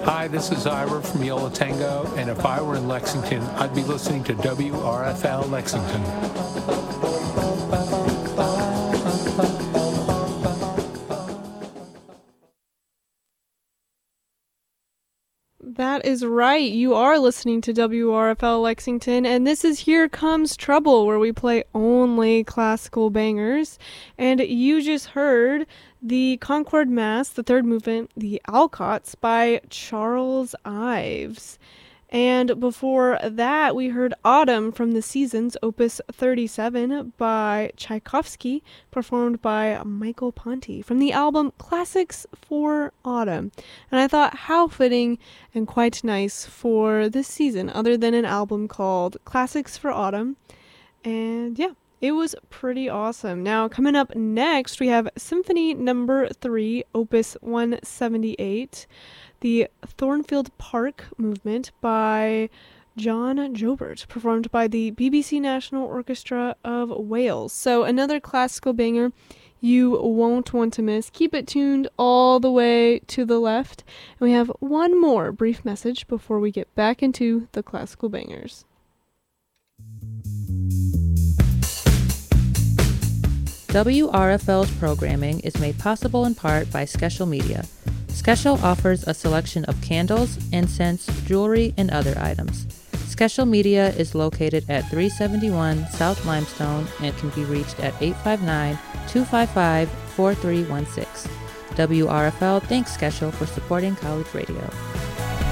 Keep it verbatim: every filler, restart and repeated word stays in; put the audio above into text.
Hi, this is Ira from Yola Tango, and if I were in Lexington, I'd be listening to W R F L Lexington. That is right. You are listening to W R F L Lexington, and this is Here Comes Trouble, where we play only classical bangers. And you just heard the Concord Mass, the third movement, the Alcots by Charles Ives. And before that, we heard Autumn from the Seasons, Opus thirty-seven by Tchaikovsky, performed by Michael Ponti from the album Classics for Autumn. And I thought, how fitting and quite nice for this season, other than an album called Classics for Autumn. And yeah, it was pretty awesome. Now, coming up next, we have Symphony Number three, Opus one seventy-eight, the Thornfield Park Movement by John Jobert, performed by the B B C National Orchestra of Wales. So another classical banger you won't want to miss. Keep it tuned all the way to the left. And we have one more brief message before we get back into the classical bangers. W R F L's programming is made possible in part by Skeshel Media. Skeshel offers a selection of candles, incense, jewelry, and other items. Skeshel Media is located at three seventy-one South Limestone and can be reached at eight five nine, two five five, four three one six. W R F L thanks Skeshel for supporting college radio.